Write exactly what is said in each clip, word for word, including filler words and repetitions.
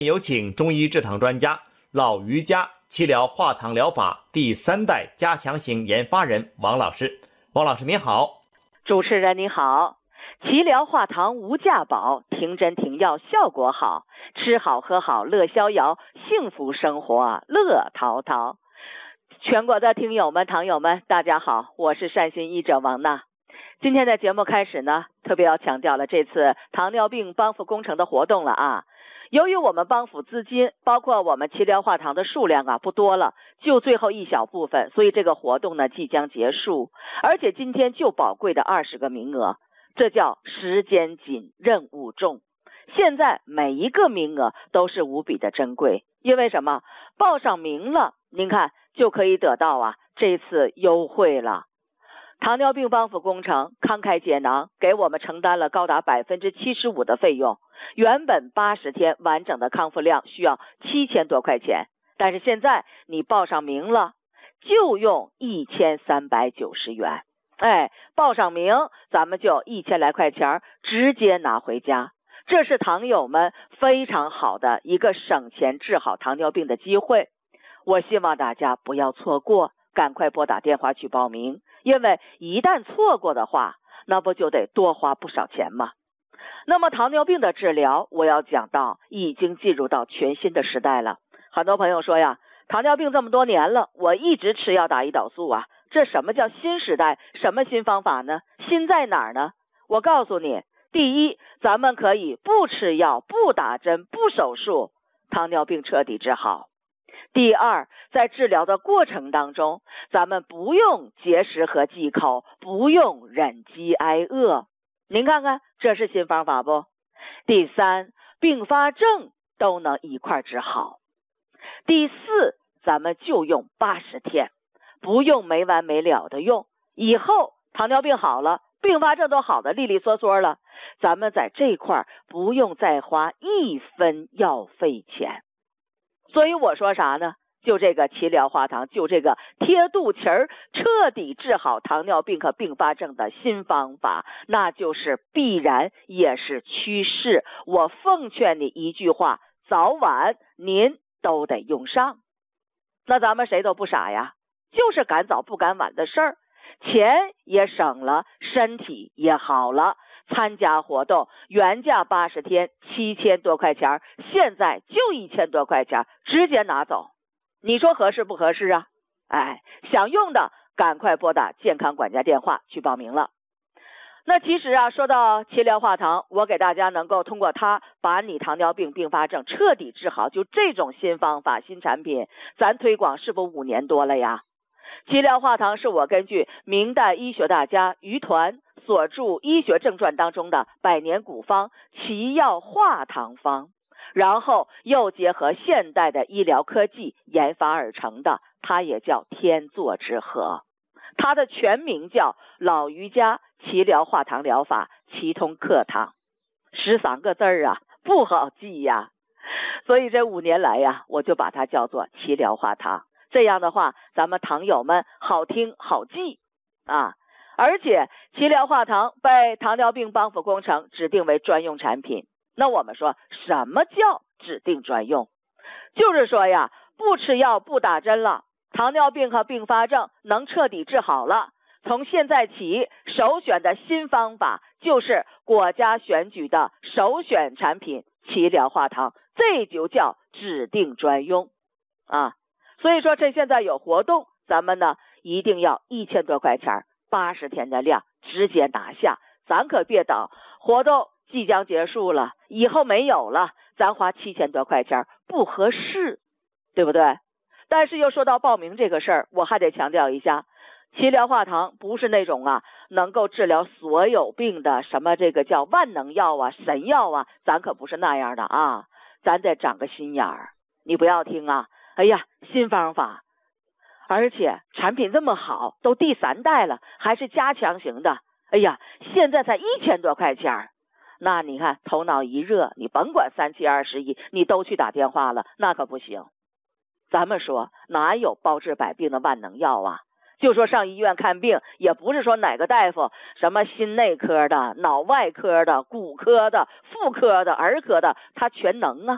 有请中医治糖专家老瑜伽气疗化糖疗法第三代加强型研发人王老师。王老师您好。 主持人你好。气疗化糖无价宝，停针停药效果好，吃好喝好乐逍遥，幸福生活乐淘淘。全国的听友们糖友们大家好，我是善心医者王娜。今天的节目开始呢，特别要强调了这次糖尿病帮扶工程的活动了啊。由于我们帮扶资金包括我们气疗化糖的数量啊不多了，就最后一小部分，所以这个活动呢即将结束，而且今天就宝贵的二十个名额，这叫时间紧任务重。现在每一个名额都是无比的珍贵，因为什么？报上名了，您看就可以得到啊这次优惠了。糖尿病帮扶工程慷慨解囊，给我们承担了高达百分之七十五的费用。原本八十天完整的康复量需要七千多块钱，但是现在你报上名了，就用一千三百九十元。哎，报上名，咱们就一千来块钱直接拿回家。这是糖友们非常好的一个省钱治好糖尿病的机会。我希望大家不要错过，赶快拨打电话去报名，因为一旦错过的话，那不就得多花不少钱吗？那么糖尿病的治疗，我要讲到已经进入到全新的时代了。很多朋友说呀，糖尿病这么多年了，我一直吃药打胰岛素啊，这什么叫新时代？什么新方法呢？新在哪儿呢？我告诉你，第一，咱们可以不吃药、不打针、不手术，糖尿病彻底治好。第二，在治疗的过程当中，咱们不用节食和忌口，不用忍饥挨饿。您看看，这是新方法不？第三，并发症都能一块治好。第四，咱们就用八十天，不用没完没了的用。以后糖尿病好了，并发症都好的利利索索了，咱们在这块不用再花一分药费钱。所以我说啥呢？就这个气疗化糖，就这个贴肚脐儿彻底治好糖尿病和并发症的新方法，那就是必然也是趋势。我奉劝你一句话，早晚您都得用上。那咱们谁都不傻呀，就是赶早不赶晚的事儿，钱也省了，身体也好了。参加活动原价八十天七千多块钱，现在就一千多块钱，直接拿走。你说合适不合适啊？哎，想用的赶快拨打健康管家电话去报名了。那其实啊，说到气疗化糖，我给大家能够通过它把你糖尿病并发症彻底治好，就这种新方法新产品，咱推广是不五年多了呀？气疗化糖是我根据明代医学大家于团所著《医学正传》当中的百年古方奇药化糖方，然后又结合现代的医疗科技研发而成的，它也叫天作之合。它的全名叫老瑜伽气疗化糖疗法奇通克糖，十三个字儿啊，不好记呀。所以这五年来呀，我就把它叫做气疗化糖。这样的话，咱们糖友们好听好记啊！而且气疗化糖被糖尿病帮扶工程指定为专用产品。那我们说什么叫指定专用？就是说呀，不吃药不打针了，糖尿病和并发症能彻底治好了。从现在起，首选的新方法就是国家选举的首选产品气疗化糖，这就叫指定专用啊！所以说趁现在有活动，咱们呢一定要一千多块钱，八十天的量直接拿下，咱可别等活动即将结束了，以后没有了，咱花七千多块钱不合适，对不对？但是又说到报名这个事儿，我还得强调一下，气疗化糖不是那种啊能够治疗所有病的什么这个叫万能药啊神药啊，咱可不是那样的啊，咱得长个心眼儿。你不要听啊，哎呀新方法，而且产品这么好，都第三代了，还是加强型的，哎呀现在才一千多块钱，那你看头脑一热，你甭管三七二十一，你都去打电话了，那可不行。咱们说哪有包治百病的万能药啊？就说上医院看病，也不是说哪个大夫什么心内科的、脑外科的、骨科的、妇科的、儿科的，他全能啊。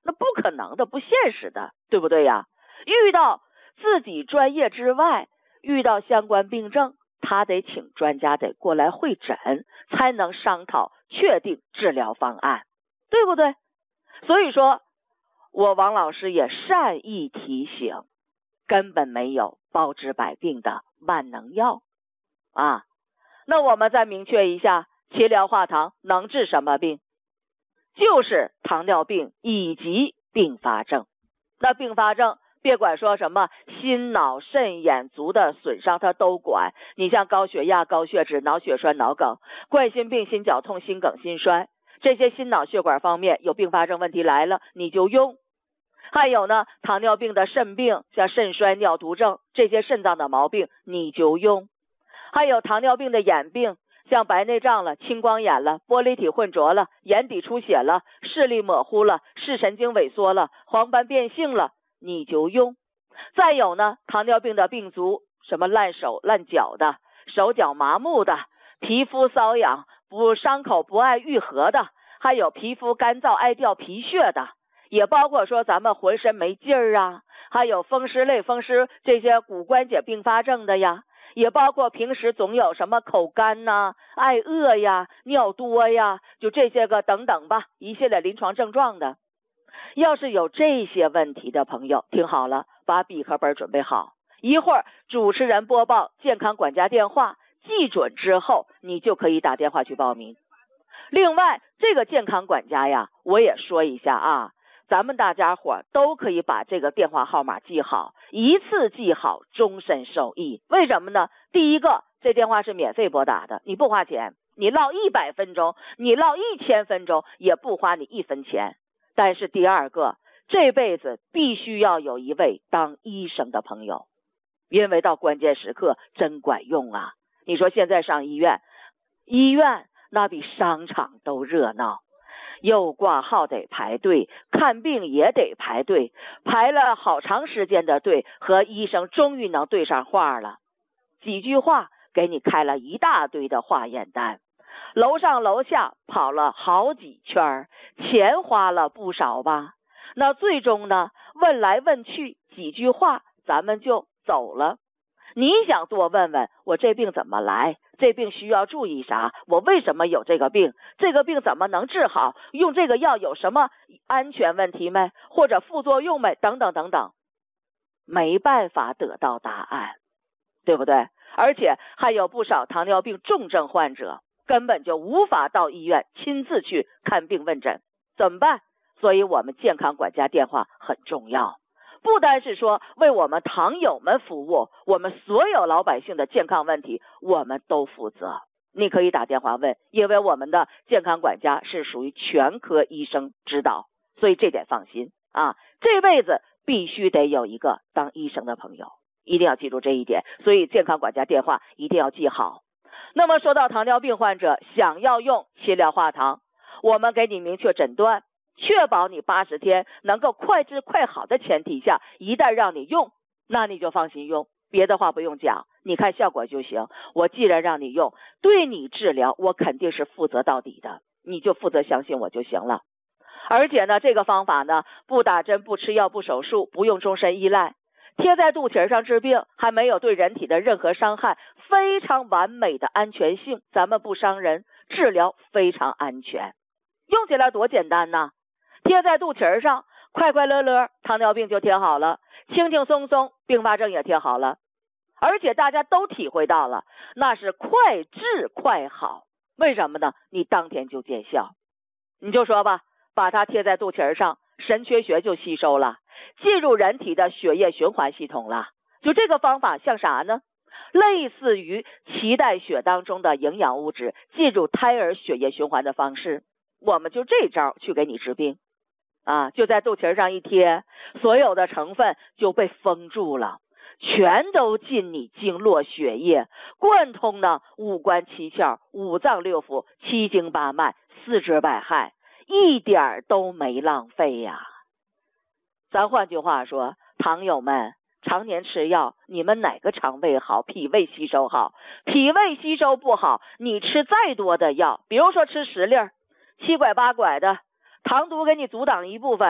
那不可能的，不现实的，对不对呀？遇到自己专业之外，遇到相关病症，他得请专家得过来会诊，才能商讨确定治疗方案，对不对？所以说我王老师也善意提醒，根本没有包治百病的万能药啊。那我们再明确一下，齐疗化糖能治什么病？就是糖尿病以及并发症。那并发症别管说什么心脑肾眼足的损伤，它都管。你像高血压、高血脂、脑血栓、脑梗、冠心病、心绞痛、心梗、心衰，这些心脑血管方面有并发症问题来了，你就用。还有呢，糖尿病的肾病，像肾衰、尿毒症，这些肾脏的毛病你就用。还有糖尿病的眼病，像白内障了、青光眼了、玻璃体混浊了、眼底出血了、视力模糊了、视神经萎缩了、黄斑变性了，你就用。再有呢，糖尿病的病足，什么烂手烂脚的、手脚麻木的、皮肤瘙痒不伤口不爱愈合的，还有皮肤干燥爱掉皮屑的，也包括说咱们浑身没劲儿啊，还有风湿类风湿这些骨关节并发症的呀，也包括平时总有什么口干呐、爱饿呀、尿多呀，就这些个等等吧，一系列临床症状的。要是有这些问题的朋友，听好了，把笔和本准备好，一会儿主持人播报健康管家电话，记准之后你就可以打电话去报名。另外这个健康管家呀，我也说一下啊，咱们大家伙都可以把这个电话号码记好，一次记好，终身受益。为什么呢？第一个，这电话是免费拨打的，你不花钱，你唠一百分钟，你唠一千分钟也不花你一分钱。但是第二个，这辈子必须要有一位当医生的朋友，因为到关键时刻真管用啊。你说现在上医院，医院那比商场都热闹，又挂号得排队，看病也得排队，排了好长时间的队，和医生终于能对上话了，几句话给你开了一大堆的化验单，楼上楼下跑了好几圈，钱花了不少吧。那最终呢，问来问去几句话咱们就走了。你想多问问我这病怎么来，这病需要注意啥，我为什么有这个病，这个病怎么能治好，用这个药有什么安全问题没，或者副作用没，等等等等，没办法得到答案，对不对？而且还有不少糖尿病重症患者根本就无法到医院亲自去看病问诊，怎么办？所以我们健康管家电话很重要，不单是说为我们糖友们服务，我们所有老百姓的健康问题我们都负责。你可以打电话问，因为我们的健康管家是属于全科医生指导，所以这点放心啊，这辈子必须得有一个当医生的朋友，一定要记住这一点，所以健康管家电话一定要记好。那么说到糖尿病患者想要用齐疗化糖，我们给你明确诊断，确保你八十天能够快治快好的前提下，一旦让你用，那你就放心用，别的话不用讲，你看效果就行。我既然让你用，对你治疗我肯定是负责到底的，你就负责相信我就行了。而且呢，这个方法呢，不打针、不吃药、不手术，不用终身依赖，贴在肚脐上治病，还没有对人体的任何伤害，非常完美的安全性，咱们不伤人，治疗非常安全，用起来多简单呐！贴在肚脐上，快快乐乐，糖尿病就贴好了，轻轻松松，并发症也贴好了，而且大家都体会到了，那是快治快好。为什么呢？你当天就见效。你就说吧，把它贴在肚脐上，神阙穴就吸收了，进入人体的血液循环系统了。就这个方法像啥呢？类似于脐带血当中的营养物质进入胎儿血液循环的方式，我们就这招去给你治病啊！就在肚脐上一贴，所有的成分就被封住了，全都进你经络血液，贯通呢五官七窍、五脏六腑、七经八脉、四肢百骸，一点都没浪费呀。咱换句话说，糖友们常年吃药，你们哪个肠胃好，脾胃吸收好？脾胃吸收不好，你吃再多的药，比如说吃十粒儿，七拐八拐的，糖毒给你阻挡一部分，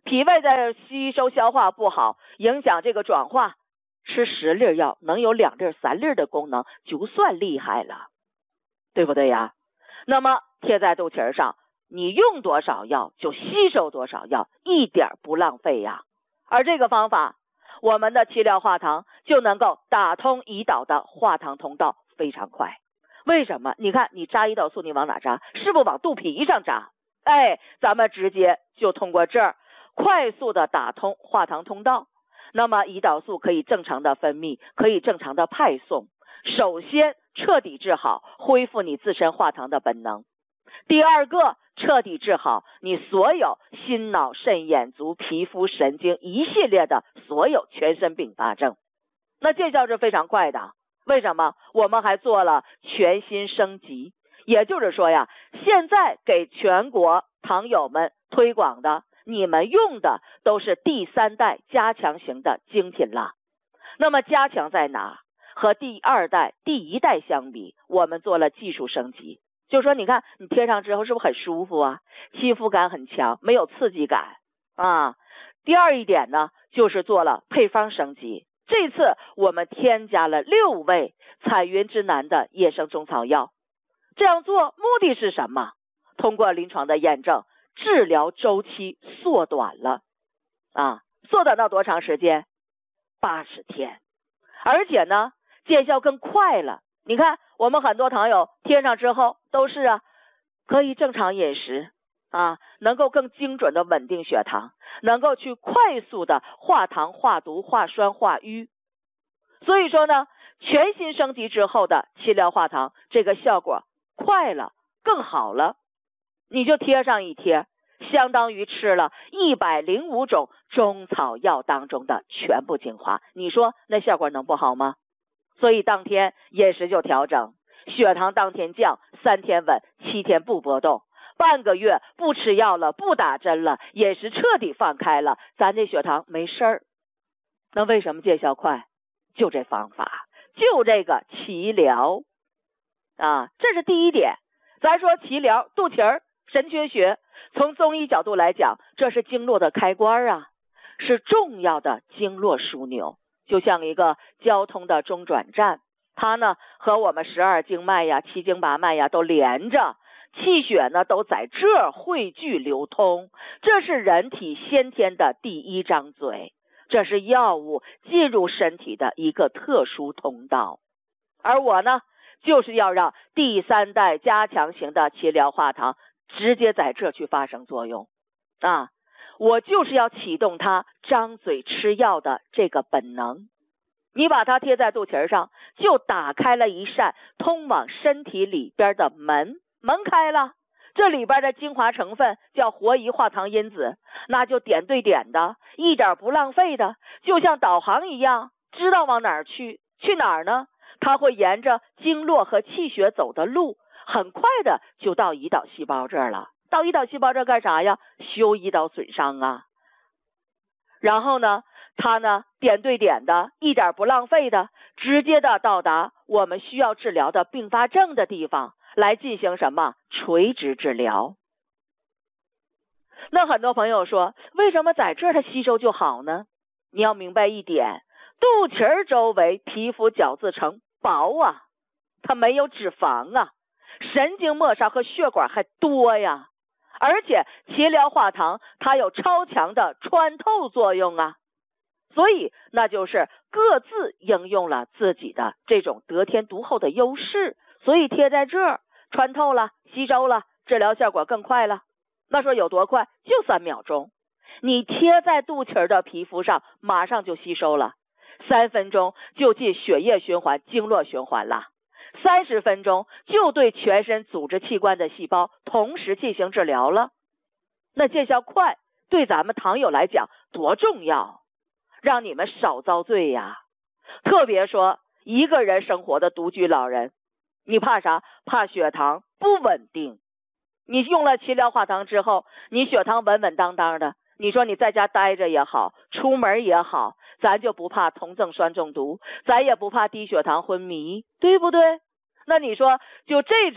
脾胃的吸收消化不好，影响这个转化，吃十粒药能有两粒三粒的功能，就算厉害了，对不对呀？那么贴在肚脐上，你用多少药就吸收多少药，一点不浪费呀。而这个方法，我们的齐疗化糖就能够打通胰岛的化糖通道，非常快。为什么？你看你扎胰岛素，你往哪扎？是不是往肚皮上扎？哎，咱们直接就通过这儿快速的打通化糖通道，那么胰岛素可以正常的分泌，可以正常的派送。首先彻底治好，恢复你自身化糖的本能。第二个，彻底治好你所有心脑肾眼足皮肤神经一系列的所有全身并发症。那见效是非常快的。为什么？我们还做了全新升级，也就是说呀，现在给全国糖友们推广的，你们用的都是第三代加强型的精品了。那么加强在哪？和第二代、第一代相比，我们做了技术升级。就说你看你贴上之后是不是很舒服啊？亲肤感很强，没有刺激感啊。第二一点呢，就是做了配方升级。这次我们添加了六味彩云之南的野生中草药，这样做目的是什么？通过临床的验证，治疗周期缩短了啊，缩短到多长时间？八十天，而且呢，见效更快了。你看，我们很多糖友贴上之后都是啊，可以正常饮食啊，能够更精准的稳定血糖，能够去快速的化糖、化毒、化酸、化瘀。所以说呢，全新升级之后的齐疗化糖，这个效果快了，更好了。你就贴上一贴，相当于吃了一百零五种中草药当中的全部精华，你说那效果能不好吗？所以当天饮食就调整，血糖当天降，三天稳，七天不波动，半个月不吃药了，不打针了，饮食彻底放开了，咱这血糖没事儿。那为什么见效快？就这方法，就这个齐疗啊，这是第一点。咱说齐疗，肚脐儿神阙穴，从中医角度来讲，这是经络的开关啊，是重要的经络枢纽。就像一个交通的中转站，它呢和我们十二经脉呀、七经八脉呀都连着，气血呢都在这儿汇聚流通，这是人体先天的第一张嘴，这是药物进入身体的一个特殊通道。而我呢，就是要让第三代加强型的齐疗化糖直接在这去发生作用啊。我就是要启动它张嘴吃药的这个本能。你把它贴在肚脐上，就打开了一扇通往身体里边的门，门开了，这里边的精华成分叫活胰化糖因子，那就点对点的，一点不浪费的，就像导航一样，知道往哪儿去，去哪儿呢？它会沿着经络和气血走的路，很快的就到胰岛细胞这儿了。到胰岛细胞这干啥呀？修胰岛损伤啊。然后呢，它呢点对点的，一点不浪费的，直接的到达我们需要治疗的并发症的地方，来进行什么垂直治疗。那很多朋友说，为什么在这儿它吸收就好呢？你要明白一点，肚脐周围皮肤角质层薄啊，它没有脂肪啊，神经末梢和血管还多呀。而且齐疗化糖它有超强的穿透作用啊，所以那就是各自应用了自己的这种得天独厚的优势，所以贴在这儿穿透了，吸收了，治疗效果更快了。那说有多快？就三秒钟，你贴在肚脐的皮肤上，马上就吸收了，三分钟就进血液循环、经络循环了。三十分钟就对全身组织器官的细胞同时进行治疗了。那见效快，对咱们糖友来讲多重要，让你们少遭罪呀。特别说一个人生活的独居老人，你怕啥？怕血糖不稳定。你用了齐疗化糖之后，你血糖稳稳当当的，你说你在家待着也好，出门也好，咱就不怕酮症酸中毒，咱也不怕低血糖昏迷，对不对？那你说就这种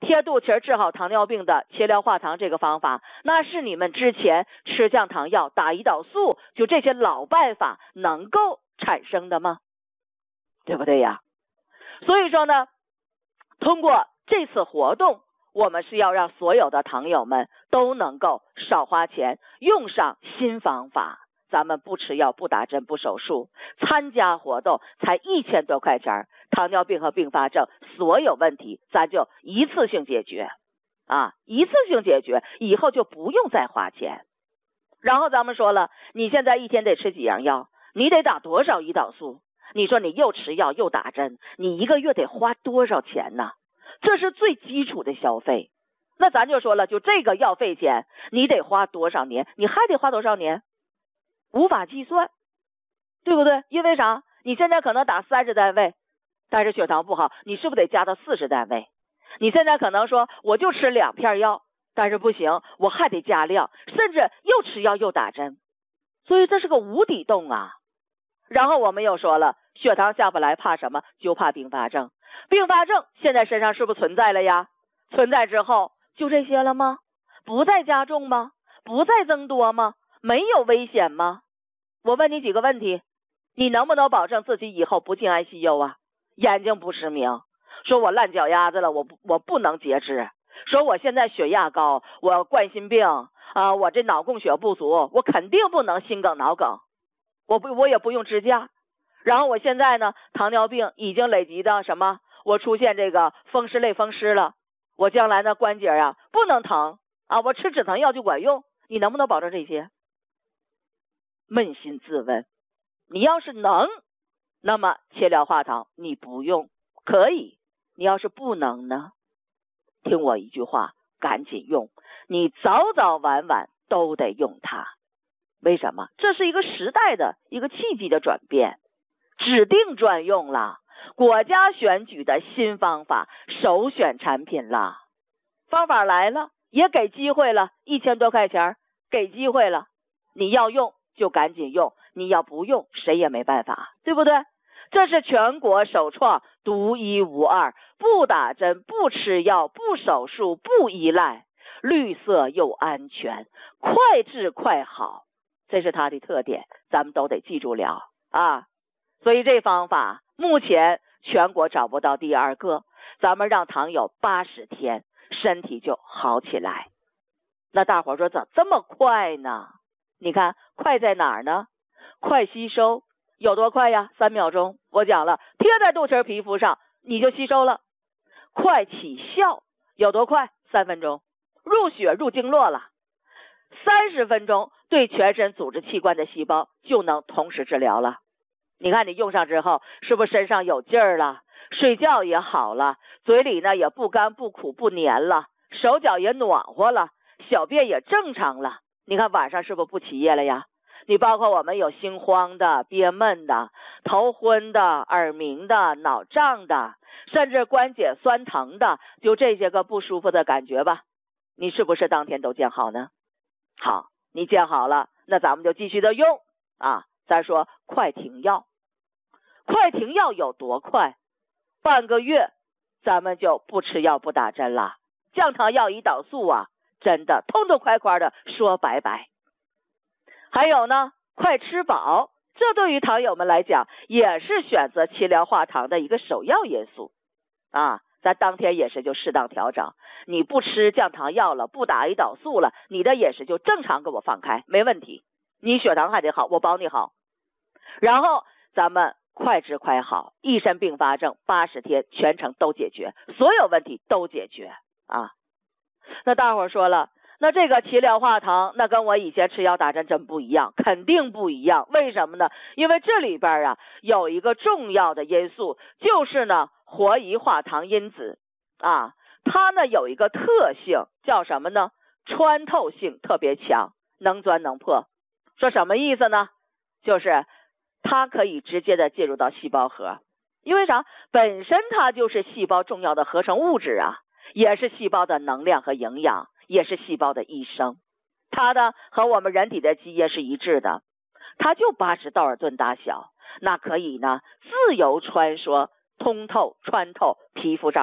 贴肚脐治好糖尿病的切疗化糖这个方法，那是你们之前吃降糖药、打胰岛素，就这些老办法能够产生的吗？对不对呀？所以说呢，通过这次活动，我们是要让所有的糖友们都能够少花钱，用上新方法。咱们不吃药、不打针、不手术，参加活动才一千多块钱，糖尿病和并发症所有问题咱就一次性解决啊，一次性解决，以后就不用再花钱。然后咱们说了，你现在一天得吃几样药，你得打多少胰岛素？你说你又吃药又打针，你一个月得花多少钱呢？这是最基础的消费。那咱就说了，就这个药费钱，你得花多少年？你还得花多少年？无法计算，对不对？因为啥？你现在可能打三十单位，但是血糖不好，你是不是得加到四十单位？你现在可能说我就吃两片药，但是不行，我还得加量，甚至又吃药又打针，所以这是个无底洞啊。然后我们又说了，血糖下不来怕什么？就怕并发症。并发症现在身上是不是存在了呀？存在之后就这些了吗？不再加重吗？不再增多吗？没有危险吗？我问你几个问题，你能不能保证自己以后不进 I C U 啊？眼睛不失明，说我烂脚丫子了，我不我不能截肢，说我现在血压高，我冠心病啊、呃，我这脑供血不足，我肯定不能心梗脑梗，我不我也不用支架。然后我现在呢，糖尿病已经累积到什么？我出现这个风湿类风湿了，我将来的关节啊不能疼啊，我吃止疼药就管用，你能不能保证这些？扪心自问，你要是能，那么切疗化糖你不用，可以；你要是不能呢，听我一句话，赶紧用，你早早晚晚都得用它。为什么？这是一个时代的一个契机的转变，指定专用了，国家选举的新方法，首选产品了。方法来了，也给机会了，一千多块钱给机会了，你要用就赶紧用，你要不用谁也没办法，对不对？这是全国首创，独一无二，不打针、不吃药、不手术、不依赖，绿色又安全，快治快好，这是它的特点，咱们都得记住了啊。所以这方法目前全国找不到第二个，咱们让糖友八十天身体就好起来。那大伙说怎么这么快呢？你看快在哪儿呢？快吸收有多快呀？三秒钟，我讲了，贴在肚脐皮肤上你就吸收了。快起效有多快？三分钟，入血入经络了。三十分钟对全身组织器官的细胞就能同时治疗了。你看你用上之后，是不是身上有劲儿了？睡觉也好了，嘴里呢也不干不苦不黏了，手脚也暖和了，小便也正常了。你看晚上是不是不起夜了呀？你包括我们有心慌的、憋闷的、头昏的、耳鸣的、脑胀的，甚至关节酸疼的，就这些个不舒服的感觉吧，你是不是当天都见好呢？好，你见好了，那咱们就继续的用啊。再说快停药，快停药有多快？半个月咱们就不吃药不打针了，降糖药、胰岛素啊，真的痛痛快快的说拜拜。还有呢，快吃饱，这对于糖友们来讲也是选择切疗化糖的一个首要因素啊。咱当天饮食就适当调整，你不吃降糖药了，不打胰岛素了，你的饮食就正常给我放开，没问题。你血糖还得好，我保你好。然后咱们快治快好，一身并发症八十天全程都解决，所有问题都解决啊。那大伙说了，那这个切疗化糖那跟我以前吃药打针真不一样，肯定不一样。为什么呢？因为这里边啊有一个重要的因素，就是呢活胰化糖因子啊，它呢有一个特性叫什么呢？穿透性特别强，能钻能破。说什么意思呢？就是它可以直接的进入到细胞核，因为啥？本身它就是细胞重要的合成物质啊，也是细胞的能量和营养，也是细胞的医生。它呢和我们人体的基因是一致的，它就八十道尔顿大小，那可以呢自由穿梭，通透穿透皮肤障碍，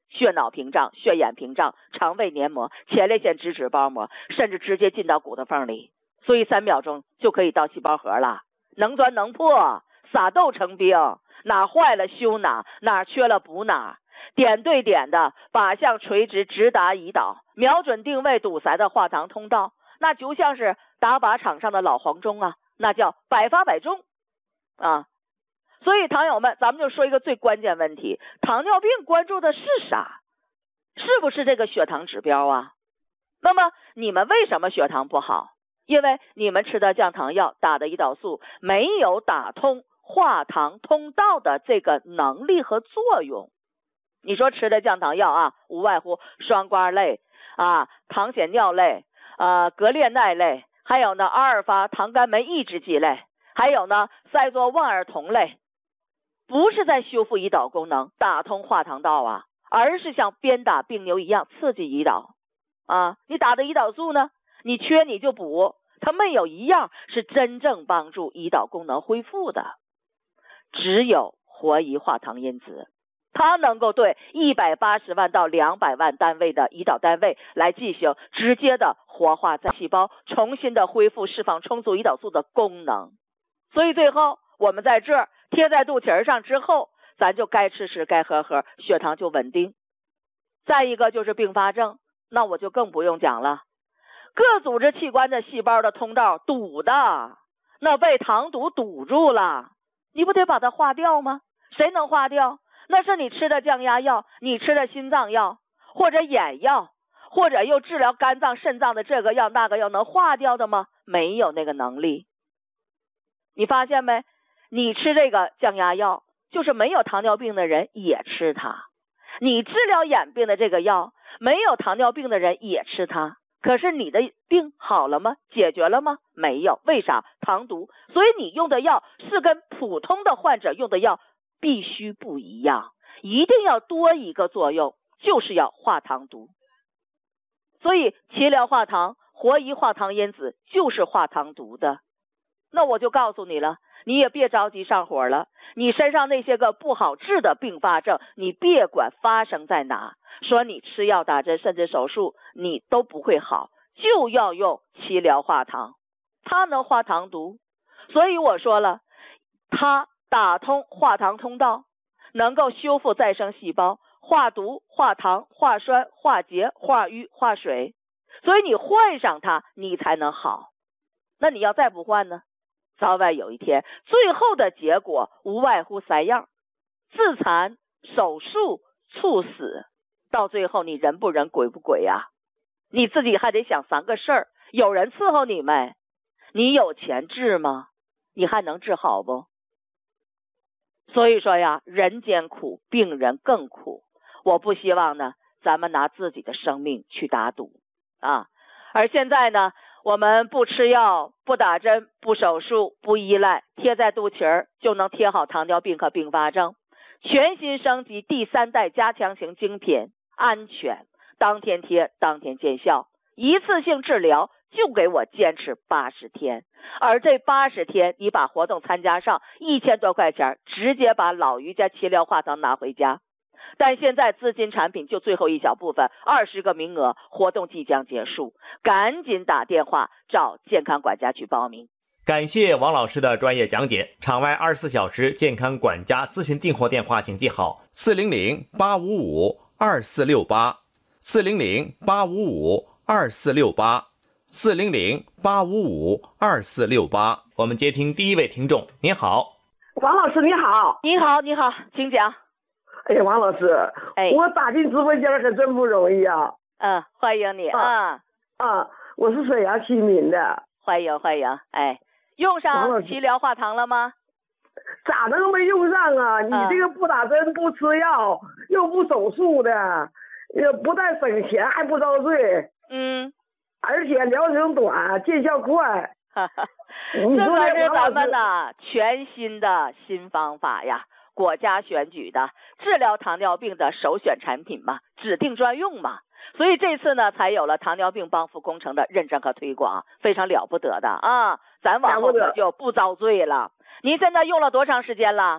血脑屏障、血眼屏障、肠胃黏膜、前列腺脂质包膜，甚至直接进到骨头缝里，所以三秒钟就可以到细胞核了，能钻能破，撒豆成兵，哪坏了修哪，哪缺了补哪，点对点的靶向垂直，直达胰岛，瞄准定位堵塞的化糖通道，那就像是打靶场上的老黄忠啊，那叫百发百中啊。所以糖友们，咱们就说一个最关键问题，糖尿病关注的是啥？是不是这个血糖指标啊？那么你们为什么血糖不好？因为你们吃的降糖药打的胰岛素没有打通化糖通道的这个能力和作用。你说吃的降糖药啊，无外乎双胍类啊、糖酰尿类、呃格列奈类，还有呢阿尔法糖苷酶抑制剂类，还有呢塞唑万尔酮类，不是在修复胰岛功能、打通化糖道啊，而是像鞭打病牛一样刺激胰岛啊。你打的胰岛素呢，你缺你就补，它没有一样是真正帮助胰岛功能恢复的。只有活胰化糖因子，它能够对一百八十万到两百万单位的胰岛单位来进行直接的活化在细胞，重新的恢复释放充足胰岛素的功能。所以最后我们在这儿贴在肚脐上之后，咱就该吃吃该喝喝，血糖就稳定。再一个就是并发症，那我就更不用讲了，各组织器官的细胞的通道堵的，那被糖毒堵住了，你不得把它化掉吗？谁能化掉？那是你吃的降压药，你吃的心脏药，或者眼药，或者又治疗肝脏肾脏的这个药那个药，能化掉的吗？没有那个能力。你发现没？你吃这个降压药，就是没有糖尿病的人也吃它。你治疗眼病的这个药，没有糖尿病的人也吃它。可是你的病好了吗？解决了吗？没有。为啥？糖毒。所以你用的药是跟普通的患者用的药必须不一样，一定要多一个作用，就是要化糖毒。所以齐疗化糖、活胰化糖因子就是化糖毒的。那我就告诉你了，你也别着急上火了，你身上那些个不好治的并发症，你别管发生在哪，说你吃药打针甚至手术你都不会好，就要用齐疗化糖，它能化糖毒。所以我说了，它打通化糖通道，能够修复再生细胞，化毒、化糖、化酸、化结、化瘀、化水，所以你换上它你才能好。那你要再不换呢，早晚有一天最后的结果无外乎三样：自残、手术、猝死。到最后你人不人鬼不鬼啊？你自己还得想三个事儿，有人伺候你没？你有钱治吗？你还能治好不？所以说呀，人间苦，病人更苦。我不希望呢咱们拿自己的生命去打赌啊。而现在呢，我们不吃药、不打针、不手术、不依赖，贴在肚脐儿就能贴好糖尿病和并发症。全新升级第三代加强型精品，安全，当天贴当天见效，一次性治疗就给我坚持八十天，而这八十天你把活动参加上，一千多块钱直接把老于家齐疗化糖拿回家。但现在资金产品就最后一小部分，二十个名额，活动即将结束，赶紧打电话找健康管家去报名。 感谢王老师的专业讲解。场外二十四小时健康管家咨询订货电话请记好：四零零八五五二四六八，四零零八五五二四六八，四零零八五五二四六八。我们接听第一位听众。您好， 王老师你好。 你好，你好，请讲。 哎呀，王老师， 哎， 我打进直播间可真不容易啊。 嗯，欢迎你啊。 啊，我是沈阳新民的。 欢迎欢迎。哎，用上齐疗化糖了吗？ 咋能没用上啊？你这个不打针、不吃药又不手术的，也不但省钱还不遭罪。 嗯， 而且疗程短，见效快。 这可是咱们的全新的新方法呀，国家选举的治疗糖尿病的首选产品嘛，指定专用嘛。所以这次呢，才有了糖尿病帮扶工程的认证和推广，非常了不得的啊！咱往后可就不遭罪了。您现在用了多长时间了？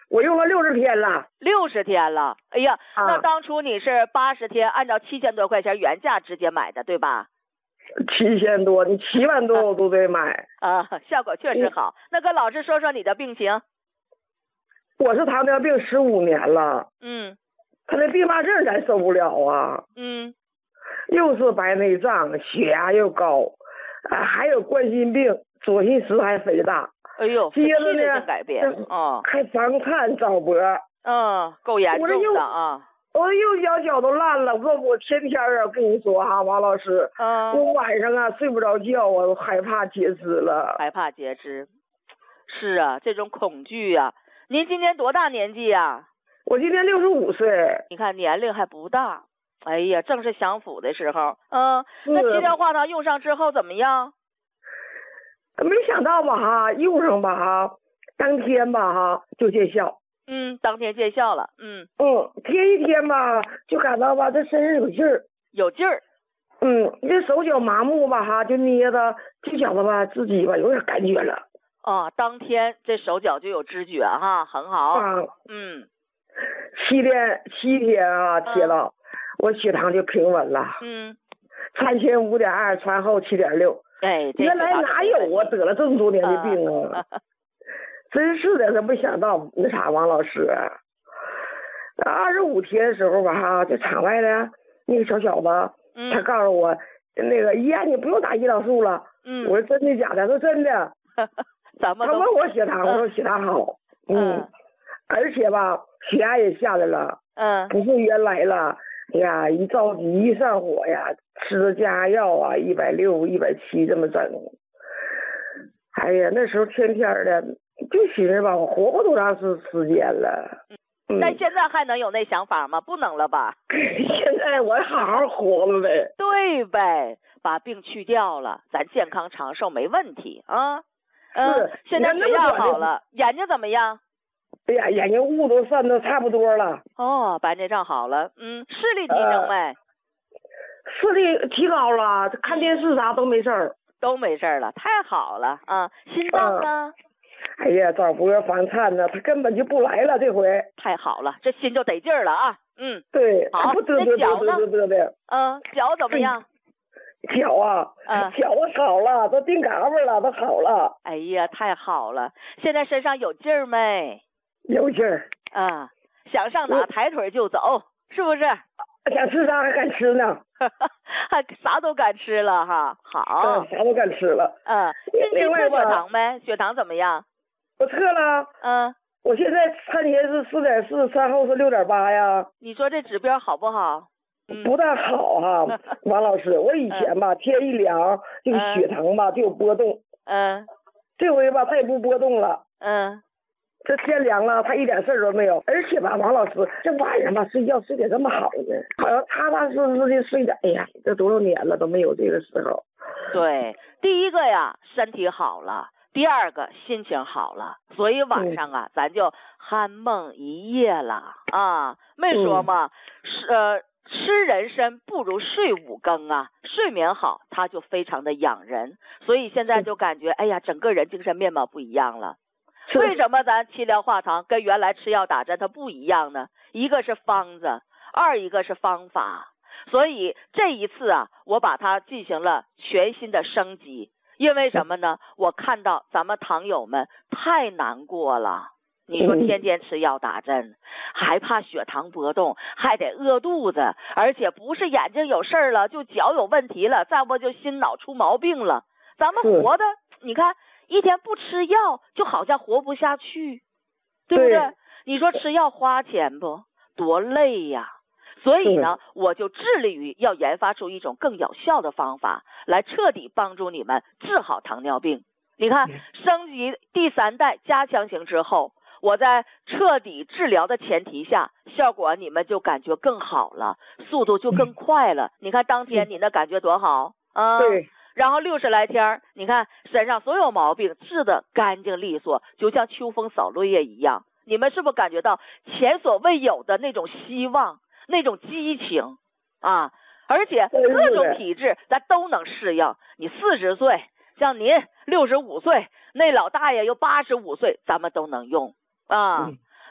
我用了六十天了。 六十天了，哎呀， 啊、 那当初你是八十天，按照七千多块钱原价直接买的，对吧？ 七千多，你七万多我都得买。 啊，效果确实好。那跟老师说说你的病情。 我是糖尿病十五年了。 嗯。 他那并发症咱受不了啊。 嗯。 又是白内障，血压又高，啊，还有冠心病，左心室还肥大。 哎呦， 接着呢，改变啊， 还房颤早搏。 嗯，够严重的啊。 我右脚脚都烂了，我我天天啊跟你说哈，王老师， 嗯， 我晚上啊睡不着觉啊，我害怕截肢了。 害怕截肢，是啊，这种恐惧啊。您今年多大年纪呀？ 我今年六十五岁。 你看年龄还不大，哎呀，正是享福的时候。嗯，那气疗化糖用上之后怎么样？ 没想到吧哈，用上吧哈，当天吧哈就见效。 嗯，当天见效了。嗯嗯，贴一天吧，就感到吧这身上有劲儿， 有劲儿。 嗯，这手脚麻木吧哈，就捏的，就觉得吧自己吧有点感觉了。 啊，当天这手脚就有知觉哈，很好。 啊， 嗯， 七天七天啊贴了， 嗯、 我血糖就平稳了。 嗯， 餐前五点二，餐后七点六。 哎， 原来哪有啊？得了这么多年的病啊！啊真是的，真没想到那啥，王老师，二十五天的时候吧哈，这场外的那个小小子， 嗯、 他告诉我，那个姨呀，你不用打胰岛素了。 嗯， 我说真的假的？他说真的。 咱们他问我血糖，我说血糖好。嗯，嗯而且吧，血压也下来了。 嗯， 不是原来了。哎呀，一着急一上火呀，吃的降压药啊，一百六、一百七这么整。哎呀，那时候天天的。就寻思吧，我活不多长时时间了。 嗯，但现在还能有那想法吗？不能了吧？ 现在我好好活了呗。 对呗，把病去掉了，咱健康长寿没问题啊。 嗯， 现在血压好了，眼睛怎么样？ 哎呀，眼睛雾都散的差不多了。 哦，白内障好了。嗯，视力提升没？呃、 视力提高了，看电视啥都没事儿。 都没事了，太好了啊！心脏呢？ 嗯哎呀，早搏房颤呢，他根本就不来了，这回太好了，这心就得劲儿了啊！嗯， 对， 好， 不嘚嘚嘚嘚嘚的。 嗯，脚怎么样？ 脚啊， 嗯， 脚啊好了，都定嘎巴了，都好了。 哎呀，太好了！现在身上有劲儿没？ 有劲儿。 啊，想上哪抬腿就走，是不是？ 想吃啥还敢吃呢？ 还啥都敢吃了哈，好， 嗯，啥都敢吃了。 嗯，近期测血糖没？血糖怎么样？ 我测了。 嗯， 我现在餐前是四点四，餐后是六点八呀。 你说这指标好不好？ 嗯、不大好哈、啊，王老师。我以前吧，天一凉，这个血糖吧就有波动。 嗯。 这回吧，它也不波动了。 嗯。 这天凉了，他一点事儿都没有，而且吧，王老师这晚上吧睡觉睡得这么好呢，好像踏踏实实的睡的。哎呀，这多少年了都没有这个时候。 对，第一个呀，身体好了；第二个心情好了，所以晚上啊，嗯、咱就酣梦一夜了啊。没说嘛，是、嗯、呃，吃人参不如睡五更啊，睡眠好，它就非常的养人，所以现在就感觉，哎呀，整个人精神面貌不一样了。为什么咱气疗化糖跟原来吃药打针它不一样呢？一个是方子，二一个是方法。所以这一次啊，我把它进行了全新的升级。因为什么呢？我看到咱们糖友们太难过了。你说天天吃药打针，还怕血糖波动，还得饿肚子，而且不是眼睛有事儿了，就脚有问题了，再不就心脑出毛病了。咱们活的，你看。一天不吃药就好像活不下去，对不对？对，你说吃药花钱不？多累呀！所以呢，我就致力于要研发出一种更有效的方法，来彻底帮助你们治好糖尿病。你看，升级第三代加强型之后，我在彻底治疗的前提下，效果你们就感觉更好了，速度就更快了。你看当天你那感觉多好啊！ 对。 然后六十来天，你看身上所有毛病治得干净利索，就像秋风扫落叶一样。你们是不是感觉到前所未有的那种希望、那种激情啊？而且各种体质咱都能适应。你四十岁，像您六十五岁，那老大爷又八十五岁，咱们都能用啊。嗯、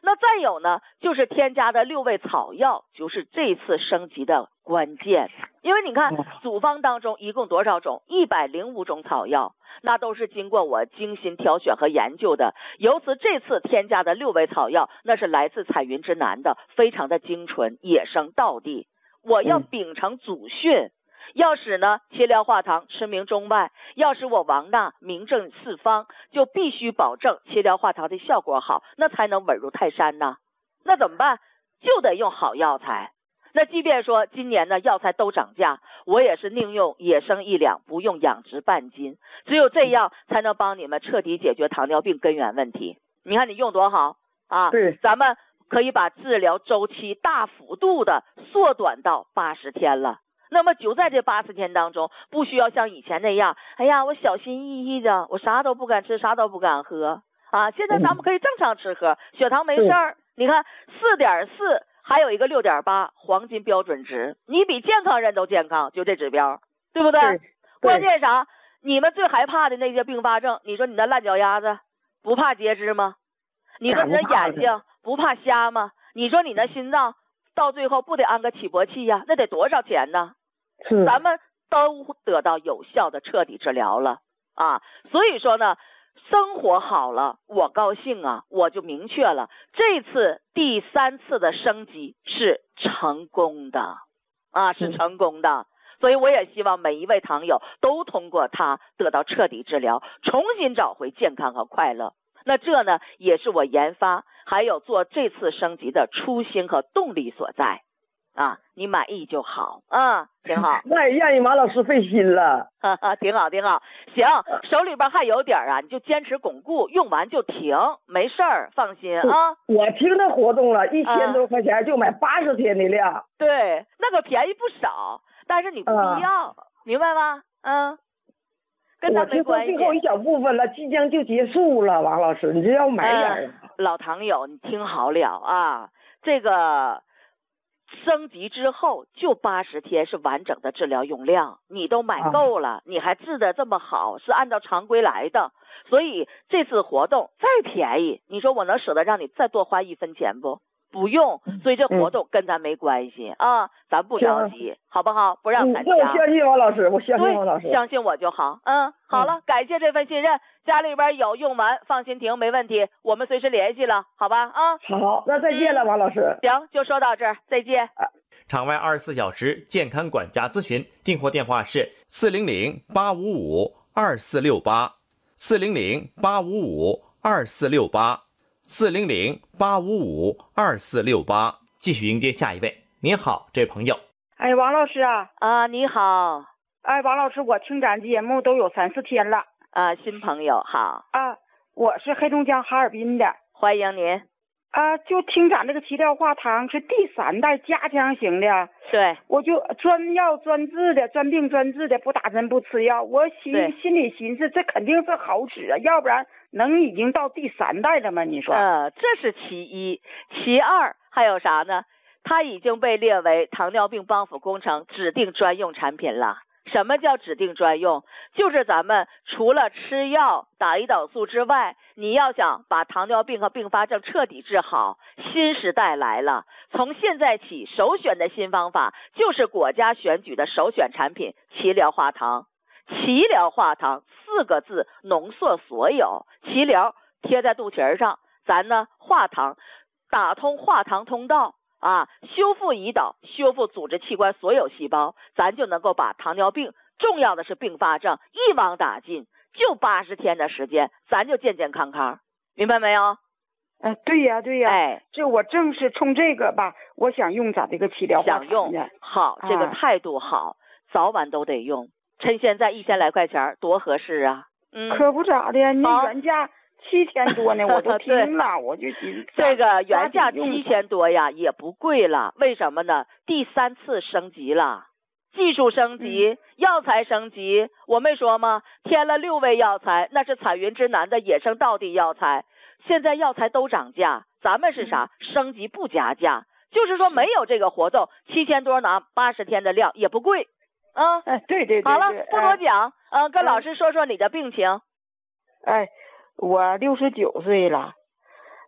那再有呢，就是添加的六味草药，就是这次升级的关键。因为你看组方当中一共多少种？一百零五种草药，那都是经过我精心挑选和研究的。由此这次添加的六味草药，那是来自彩云之南的，非常的精纯，野生道地。我要秉承祖训，要使呢齐疗化糖驰名中外，要使我王娜名震四方，就必须保证齐疗化糖的效果好，那才能稳如泰山呢。那怎么办？就得用好药材。那即便说今年呢药材都涨价，我也是宁用野生一两，不用养殖半斤。只有这样才能帮你们彻底解决糖尿病根源问题。你看你用多好啊！ 对， 咱们可以把治疗周期大幅度的缩短到八十天了。那么就在这八十天当中，不需要像以前那样，哎呀，我小心翼翼的，我啥都不敢吃，啥都不敢喝啊！现在咱们可以正常吃喝，血糖没事儿。你看四点四。还有一个六点八黄金标准值，你比健康人都健康，就这指标，对不对？ 对对关键啥？你们最害怕的那些并发症，你说你那烂脚丫子不怕截肢吗？你说你的眼睛不怕瞎吗？你说你的心脏到最后不得安个起搏器呀？那得多少钱呢？ 是， 咱们都得到有效的彻底治疗了啊！所以说呢，生活好了，我高兴啊，我就明确了，这次第三次的升级是成功的啊，是成功的。所以我也希望每一位糖友都通过它得到彻底治疗，重新找回健康和快乐。那这呢，也是我研发还有做这次升级的初心和动力所在啊。你满意就好啊，挺好。 那也让你马老师费心了。 哈哈，挺好挺好。行，手里边还有点啊，你就坚持巩固，用完就停，没事儿，放心啊。 我听他活动了，一千多块钱就买八十天的量。 对，那个便宜不少，但是你不必要，啊、明白吗？嗯。跟他没关系。 最后一小部分了，即将就结束了，王老师，你这要买点、 嗯。老糖友，你听好了啊，这个升级之后就八十天是完整的治疗用量，你都买够了，啊、你还治得这么好，是按照常规来的，所以这次活动再便宜，你说我能舍得让你再多花一分钱不？不用，所以这活动跟咱没关系、嗯、啊，咱不着急，好不好？不让参加。 嗯、我相信王老师，我相信王老师， 相信我就好。嗯，好了，嗯、感谢这份信任，家里边有用完放心停，没问题，我们随时联系了，好吧？啊， 好，那再见了，嗯、王老师。 行，就说到这儿，再见。 场外二十四小时健康管家咨询订货电话是四零零八五五二四六八，四零零八五五二四六八。四零零八五五二四六八，继续迎接下一位。您好，这位朋友。 哎，王老师啊， 啊，你好。 哎，王老师，我听咱节目都有三四天了。 啊，新朋友好。 啊，我是黑龙江哈尔滨的， 欢迎您。 啊，就听咱这个齐疗化糖是第三代加强型的。 对。 我就专药专治的，专病专治的，不打针不吃药。我心心里寻思，这肯定是好使啊，要不然能已经到第三代了吗？你说？ 呃，这是其一，其二还有啥呢？它已经被列为糖尿病帮扶工程指定专用产品了。什么叫指定专用？就是咱们除了吃药、打胰岛素之外，你要想把糖尿病和并发症彻底治好，新时代来了。从现在起，首选的新方法就是国家选举的首选产品齐疗化糖。齐疗化糖四个字浓缩所有，齐疗贴在肚脐上，咱呢化糖打通化糖通道。啊，修复胰岛，修复组织器官所有细胞，咱就能够把糖尿病，重要的是并发症一网打尽，就八十天的时间，咱就健健康康，明白没有？ 哎、呃，对呀，对呀， 哎， 这我正是冲这个吧，我想用咱这个齐疗化糖， 想用好，这个态度好，啊、早晚都得用，趁现在一千来块钱多合适啊！嗯， 可不咋的，你原价七千多呢，我都听了，我就寻这个原价七千多呀，也不贵了。为什么呢？第三次升级了，技术升级，嗯、药材升级。我没说吗？添了六味药材，那是彩云之南的野生道地药材。现在药材都涨价，咱们是啥？嗯、升级不加价，就是说没有这个活动，七千多拿八十天的量也不贵。啊， 哎，对对对， 好了，不多讲。嗯、呃，跟老师说说你的病情。 哎。我六十九岁了，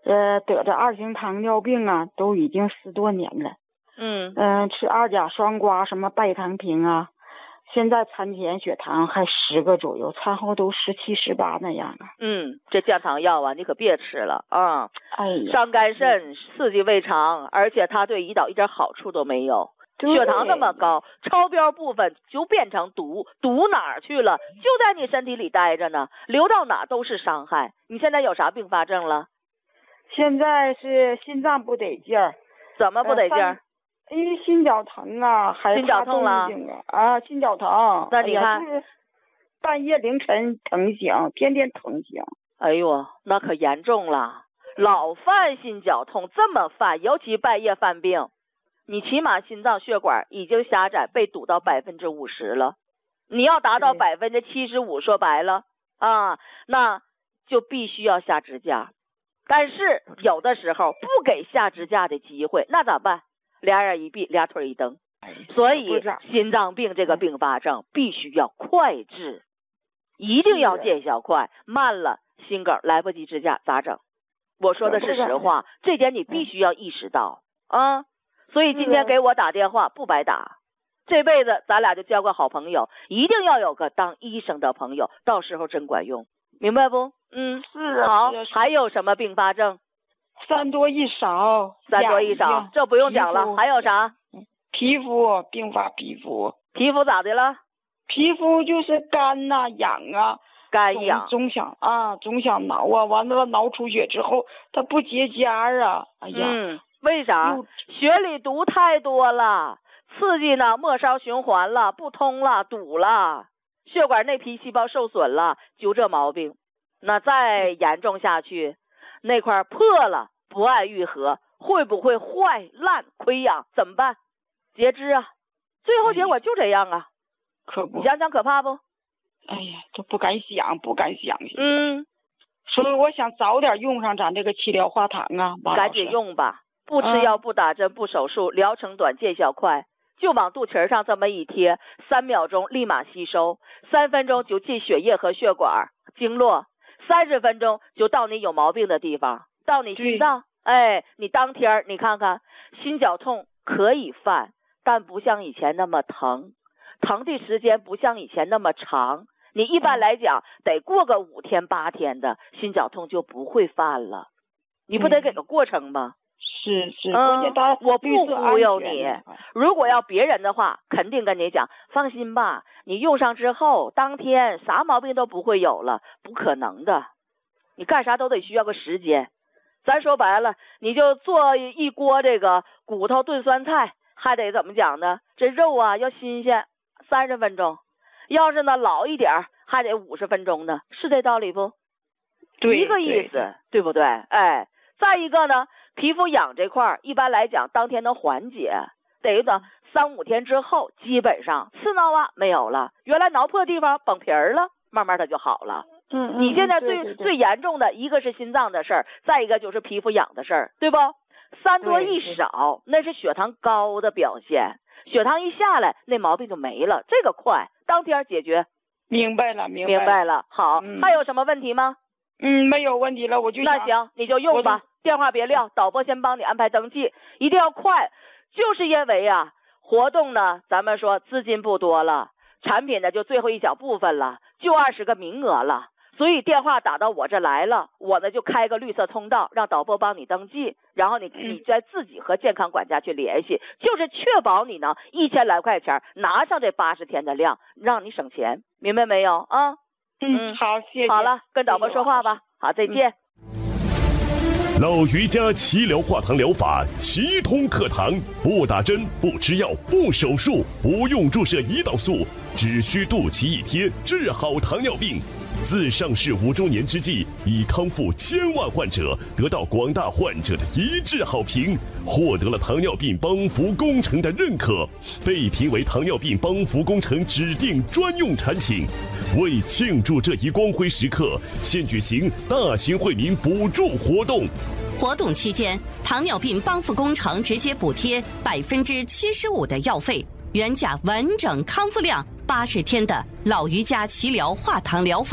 呃，得这二型糖尿病啊，都已经十多年了。 嗯嗯、呃，吃二甲双胍什么拜糖平啊，现在餐前血糖还十个左右，餐后都十七十八那样啊。 嗯，这降糖药啊，你可别吃了啊！ 哎呀， 伤肝肾，刺激胃肠，而且它对胰岛一点好处都没有。血糖那么高，超标部分就变成毒，毒哪儿去了？就在你身体里待着呢，流到哪都是伤害。你现在有啥并发症了？ 现在是心脏不得劲儿。 怎么不得劲儿？ 因为心绞疼啊，还心绞痛了啊，啊，心绞疼。 那你看， 哎就是半夜凌晨疼醒，天天疼醒。 哎呦，那可严重了，老犯心绞痛，这么犯，尤其半夜犯病，你起码心脏血管已经狭窄，被堵到百分之五十了。你要达到百分之七十五，说白了啊，那就必须要下支架。但是有的时候不给下支架的机会，那咋办？俩眼一闭，俩腿一蹬。所以心脏病这个并发症必须要快治，一定要见效快，慢了心梗来不及支架咋整？我说的是实话，这点你必须要意识到啊。所以今天给我打电话不白打，这辈子咱俩就交个好朋友，一定要有个当医生的朋友，到时候真管用，明白不？嗯， 是啊。 好， 是啊是还有什么并发症？ 三多一少， 三多一少，这不用讲了。还有啥？ 皮肤并发皮肤， 皮肤咋的了？ 皮肤就是干呐、啊、痒啊， 干痒， 总想啊，总想挠啊，完了挠出血之后它不结痂啊，哎呀， 嗯，为啥？血里毒太多了，刺激呢末梢循环了，不通了，堵了，血管内皮细胞受损了，就这毛病。那再严重下去，那块破了，不爱愈合，会不会坏烂溃疡？怎么办？截肢啊！最后结果就这样啊！ 可不， 你想想可怕不？ 哎呀，都不敢想，不敢想。 嗯， 所以我想早点用上咱这个七疗化糖啊， 赶紧用吧！不吃药、不打针、不手术，疗程短、见效快，就往肚脐上这么一贴，三秒钟立马吸收，三分钟就进血液和血管、经络，三十分钟就到你有毛病的地方，到你心脏。哎，你当天你看看，心绞痛可以犯，但不像以前那么疼，疼的时间不像以前那么长。你一般来讲得过个五天八天的，心绞痛就不会犯了。你不得给个过程吗？ 是是， 嗯，我不忽悠你。 啊、 如果要别人的话，肯定跟你讲，放心吧，你用上之后，当天啥毛病都不会有了，不可能的。你干啥都得需要个时间。咱说白了，你就做一锅这个骨头炖酸菜，还得怎么讲呢？这肉啊要新鲜，三十分钟；要是呢老一点，还得五十分钟呢，是这道理不？ 对， 一个意思， 对, 对不对？哎，再一个呢，皮肤痒这块一般来讲当天能缓解，得呢三五天之后，基本上刺挠啊没有了，原来挠破地方绷皮儿了，慢慢它就好了。 嗯， 你现在最对对对最严重的一个是心脏的事儿，再一个就是皮肤痒的事儿，对不？三多一少，那是血糖高的表现，血糖一下来，那毛病就没了，这个快，当天解决。 明白了，明白了。 明白了，好， 嗯、 还有什么问题吗？ 嗯，没有问题了，我就那行，你就用吧，电话别撂，导播先帮你安排登记，一定要快，就是因为啊，活动呢，咱们说资金不多了，产品呢就最后一小部分了，就二十个名额了。所以电话打到我这来了，我呢就开个绿色通道，让导播帮你登记，然后你你再自己和健康管家去联系，就是确保你呢一千来块钱拿上这八十天的量，让你省钱，明白没有啊？ 嗯，好，谢谢。 好了，跟导播说话吧。好，再见。 嗯、老于家齐疗化糖疗法，齐通课堂，不打针，不吃药，不手术，不用注射胰岛素，只需肚脐一贴，治好糖尿病。自上市五周年之际，已康复千万患者，得到广大患者的一致好评，获得了糖尿病帮扶工程的认可，被评为糖尿病帮扶工程指定专用产品。为庆祝这一光辉时刻，现举行大型惠民补助活动。 活动期间，糖尿病帮扶工程直接补贴百分之七十五的药费，原价完整康复量八十天的老于家齐疗化糖疗法，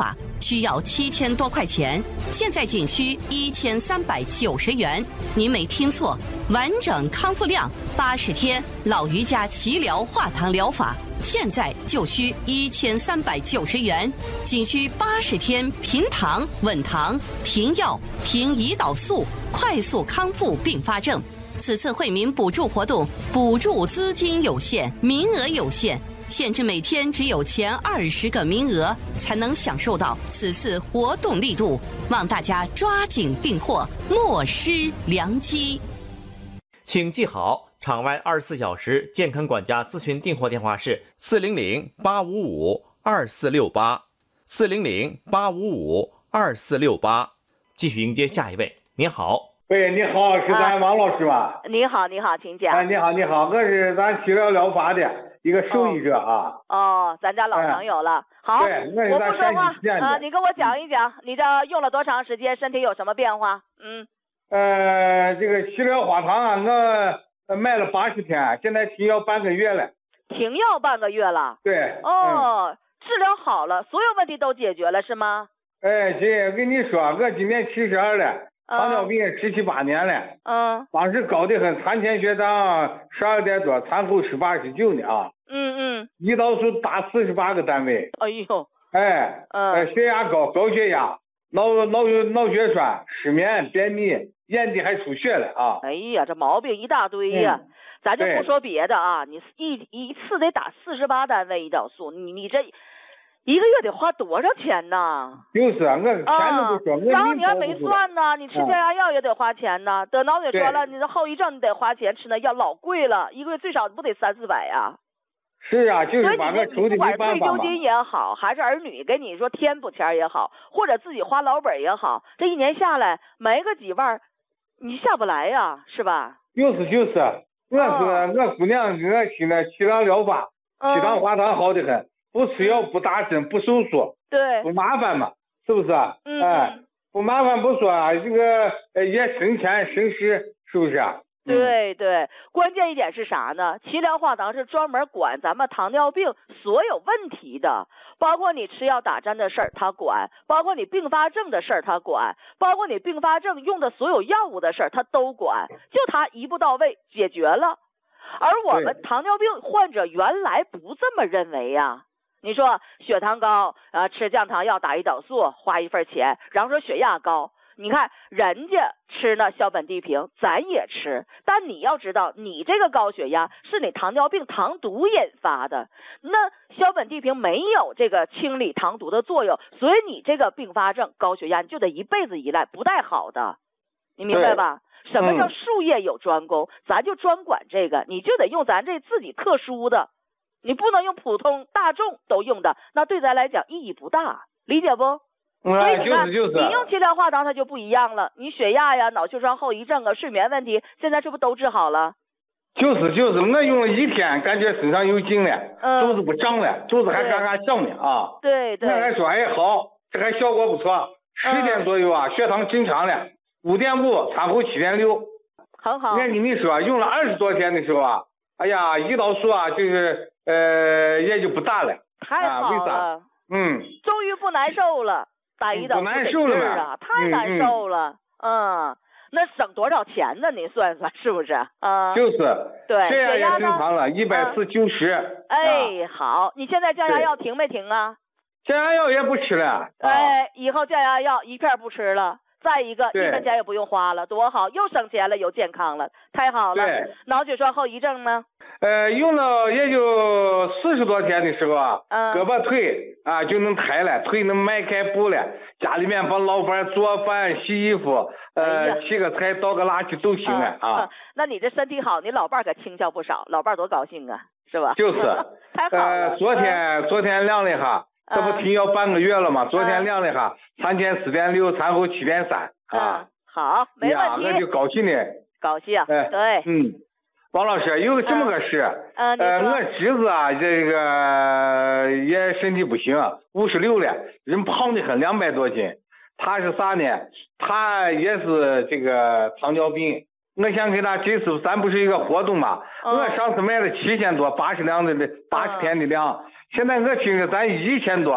需要七千多块钱，现在仅需一千三百九十元。您没听错，完整康复量八十天老瑜伽齐疗化糖疗法，现在就需一千三百九十元，仅需八十天平糖稳糖停药停胰岛素，快速康复并发症。此次惠民补助活动，补助资金有限，名额有限，限制每天只有前二十个名额才能享受到此次活动力度，望大家抓紧订货，莫失良机。 请记好，场外二十四小时健康管家咨询订货电话是四零零八五五二四六八，四零零八五五二四六八。继续迎接下一位，您好。 喂，你好，是咱王老师吧？ 你好，你好，请讲。 哎，你好，你好，我是咱齐疗疗法的一个受益者啊。 哦，哦咱家老朋友了。哎、好， 对，我不说话啊，你跟我讲一讲，你这用了多长时间，身体有什么变化？嗯。 呃，这个齐疗化糖啊，我卖了八十天，现在停药半个月了。 停药半个月了？ 对。 哦、嗯，治疗好了，所有问题都解决了，是吗？ 哎，姐，跟你说，我今年七十二了。糖尿病十七八年了， 嗯， 当时高的很，餐前血糖十二点多，餐后是八十九呢啊， 嗯嗯， 胰岛素达四十八个单位， 哎呦， 哎， 嗯， 血压高，高血压，脑脑脑血栓，失眠，便秘，眼底还出血了啊， 哎呀，这毛病一大堆呀，嗯、咱就不说别的啊，你一一次得打四十八单位胰岛素，你你这。一个月得花多少钱呢？ 就是啊，我钱都不说， 嗯、然后你要没算呢，你吃降压药也得花钱呢。得脑血栓了，你这后遗症你得花钱，吃那药老贵了，一个月最少不得三四百呀？ 是啊，就是把个抽的没办法嘛。 不管退休金也好，还是儿女给你说添补钱也好，或者自己花老本也好，这一年下来没个几万，你下不来呀，是吧？ 就是就是，我说我姑娘我去那齐疗疗法，七糖化糖好的很。不吃药，不打针，不手术， 对， 不麻烦嘛，是不是？ 嗯， 哎，不麻烦不说啊，这个也省钱省时，是不是啊？ 对对，关键一点是啥呢？齐疗化糖是专门管咱们糖尿病所有问题的，包括你吃药打针的事儿，他管；包括你并发症的事儿，他管；包括你并发症用的所有药物的事儿，他都管。就他一步到位解决了。而我们糖尿病患者原来不这么认为呀。你说血糖高，呃，吃降糖药打胰岛素花一份钱，然后说血压高，你看人家吃呢硝苯地平，咱也吃，但你要知道，你这个高血压是你糖尿病糖毒引发的，那硝苯地平没有这个清理糖毒的作用，所以你这个并发症高血压你就得一辈子依赖，不带好的，你明白吧？什么叫术业有专攻？咱就专管这个，你就得用咱这自己特殊的。你不能用普通大众都用的，那对咱来讲意义不大，理解不？ 嗯、 所以你看， 就是就是、 你用齐疗化糖它就不一样了，你血压呀、脑血栓后遗症啊、睡眠问题，现在是不是都治好了？ 就是就是，我用了一天，感觉身上有劲了， 嗯、 肚子不胀了，肚子还嘎嘎响呢啊。 对对。 我还说哎好，这还效果不错，十点左右啊，血糖正常了，五点五，餐后七点六， 很好。 我跟你说，用了二十多天的时候啊，哎呀，胰岛素啊，就是。呃，也就不打了， 太好了， 啊、为啥？嗯， 终于不难受了，打胰岛素难受了啊，太难受了，嗯, 嗯，那省多少钱呢？你算算是不是？啊， 就是， 对， 血压也正常了，一百四九十。 哎，好，你现在降压药停没停啊？ 降压药也不吃了。 哎，以后降压药一片不吃了。再一个，一分钱也不用花了，多好，又省钱了，又健康了，太好了。 对， 脑血栓后遗症呢？ 呃，用了也就四十多天的时候啊， 嗯、 胳膊腿啊就能抬了，腿能迈开步了，家里面帮老伴做饭、洗衣服，呃， 哎、 沏个菜、倒个垃圾都行了啊、 嗯。那你这身体好，你老伴可轻巧不少，老伴多高兴啊，是吧？ 就是， 太好了。 呃，昨天、嗯、昨天量了一下。这不停药半个月了吗？ 嗯、 昨天量了一下，餐前四点六，餐后七点三啊、 嗯。好，没问题。 呀，我就高兴的。 高兴。 哎， 对。 嗯，王老师有这么个事。 嗯。 呃，我侄子啊，这个也身体不行，五十六了，人胖的很，两百多斤。他是啥呢？他也是这个糖尿病。我想给他这次咱不是一个活动嘛？ 嗯、 我上次买了七千多，八十两的八十天的量。嗯现在我听着咱一千多，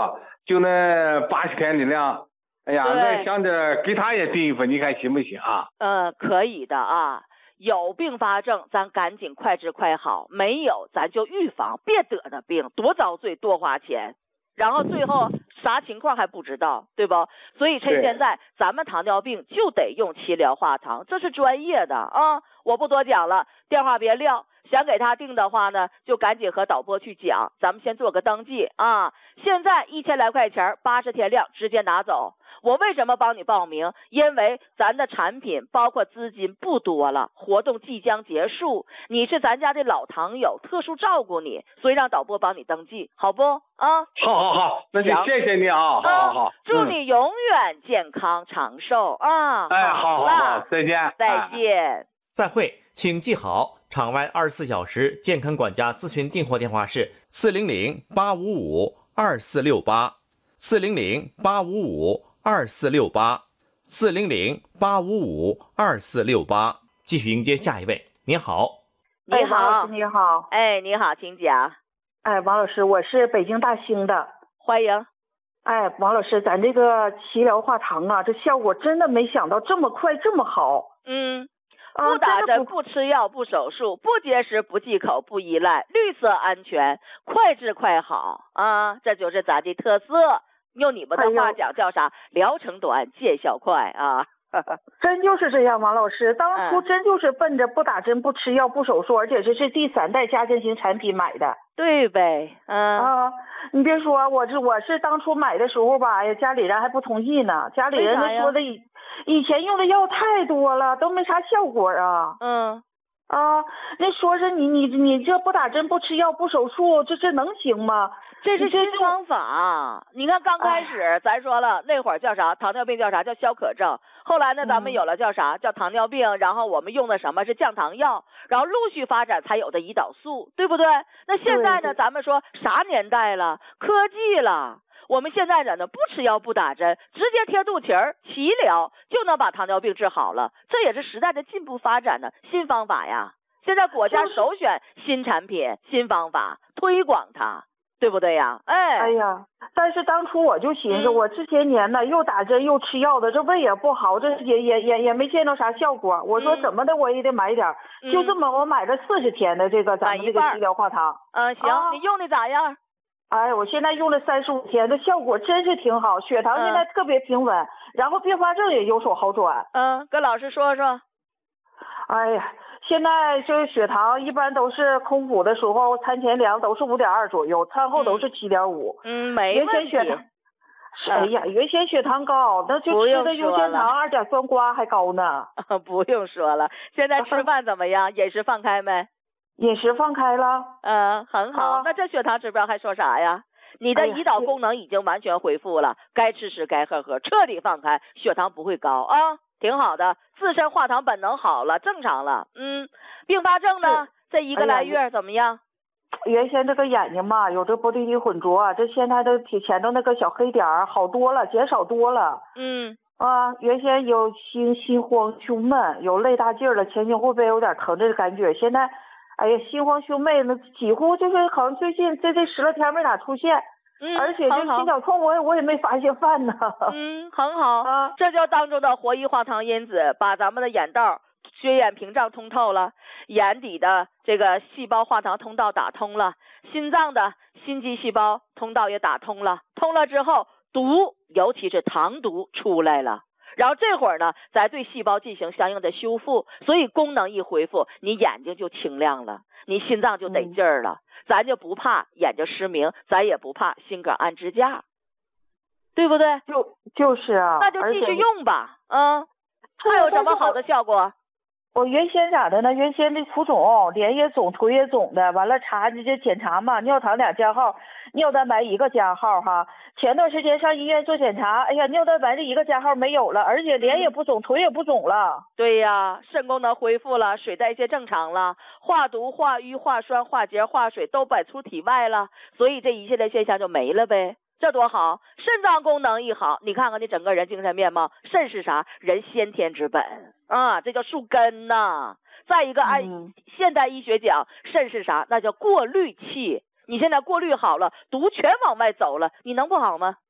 就那八十天的量。哎呀， 对我想着给他也订一份，你看行不行啊？ 呃，可以的啊。有并发症，咱赶紧快治快好；没有，咱就预防，别得那病，多遭罪，多花钱。然后最后啥情况还不知道，对不？所以趁对现在咱们糖尿病就得用齐疗化糖，这是专业的啊！我不多讲了，电话别撂。想给他定的话呢，就赶紧和导播去讲，咱们先做个登记啊。现在一千来块钱，八十天量，直接拿走。我为什么帮你报名？因为咱的产品包括资金不多了，活动即将结束，你是咱家的老糖友，特殊照顾你，所以让导播帮你登记，好不啊？ 好好好，那就谢谢你啊，好好好， 啊、祝你永远健康长寿啊！ 哎，好好好，再见， 再见。 再会，请记好，场外二十四小时健康管家咨询订货电话是四零零八五五二四六八，四零零八五五二四六八，四零零八五五二四六八。继续迎接下一位，您好。 你好， 你好， 哎，你好，请讲。 哎，王老师，我是北京大兴的， 欢迎。 哎，王老师，咱这个齐疗化糖啊，这效果真的没想到这么快这么好。 嗯。不打针，不吃药，不手术，不节食，不忌口，不依赖，绿色安全，快治快好啊！这就是咱的特色。用你们的话讲叫啥？疗程短，见效快啊！ 真就是这样，王老师，当初真就是奔着不打针、不吃药、不手术，而且这是第三代家政型产品买的。 对呗，嗯啊，你别说，我是我是当初买的时候吧，哎呀，家里人还不同意呢，家里人都说的以以前用的药太多了，都没啥效果啊。 嗯啊，那说是你你你这不打针、不吃药、不手术，这这能行吗？ 这是新方法。你看刚开始咱说了，那会儿叫啥？糖尿病叫啥？叫消渴症。后来呢，咱们有了叫啥？叫糖尿病。然后我们用的什么是降糖药？然后陆续发展才有的胰岛素，对不对？那现在呢，咱们说啥年代了？科技了。我们现在人呢，不吃药不打针，直接贴肚脐儿，齐疗就能把糖尿病治好了。这也是时代的进步发展的新方法呀。现在国家首选新产品、新方法，推广它。对不对呀？哎， 哎呀，但是当初我就寻思，嗯、我这些年呢又打针又吃药的，这胃也不好，这也也也也没见到啥效果。我说怎么的我也得买点，嗯、就这么我买了四十天的这个咱们这个齐疗化糖。 嗯，行，啊、你用的咋样？ 哎，我现在用了三十五天，这效果真是挺好，血糖现在特别平稳，嗯、然后并发症也有所好转。 嗯，跟老师说说。 哎呀。现在就是血糖一般都是空腹的时候，餐前量都是五点二左右，餐后都是七点五。 嗯，没问题。 原先血糖，哎呀，原先血糖高，那就吃的优先糖、二甲酸胍还高呢。 不用说了，现在吃饭怎么样？饮食放开没？ 饮食放开了。 嗯，很好。啊、那这血糖指标还说啥呀？你的胰岛功能已经完全恢复了，哎、该吃吃该喝喝，彻底放开，血糖不会高啊。挺好的，自身化糖本能好了，正常了。嗯，并发症呢？这一个来月怎么样？ 哎、原先这个眼睛嘛，有这玻璃体混浊，这现在的前头那个小黑点儿好多了，减少多了。 嗯啊，原先有心心慌胸闷，有累大劲儿了，前胸后背有点疼的感觉。现在，哎呀，心慌胸闷，那几乎就是好像最近这这十来天没咋出现。 嗯， 而且这心绞痛我也我也没发现犯呢。 嗯，很好啊， 这就当中的活异化糖因子把咱们的眼道、血眼屏障通透了，眼底的这个细胞化糖通道打通了，心脏的心肌细胞通道也打通了，通了之后毒，尤其是糖毒出来了。然后这会儿呢，再对细胞进行相应的修复，所以功能一恢复，你眼睛就清亮了，你心脏就得劲儿了。嗯，咱就不怕眼睛失明，咱也不怕心梗安支架，对不对？ 就就是啊， 那就继续用吧。嗯，还有什么好的效果？ 我原先咋的呢？原先这浮肿，脸也肿，腿也肿的，完了查这这检查嘛，尿糖两加号，尿蛋白一个加号哈。前段时间上医院做检查，哎呀，尿蛋白这一个加号没有了，而且脸也不肿，腿也不肿了。 对呀，肾功能恢复了，水代谢正常了，化毒、化瘀、化酸、化结、化水都摆出体外了，所以这一系列现象就没了呗。这多好！肾脏功能一好，你看看你整个人精神面貌。肾是啥？人先天之本啊，这叫树根呐。再一个，按现代医学讲，肾是啥？那叫过滤器。你现在过滤好了，毒全往外走了，你能不好吗？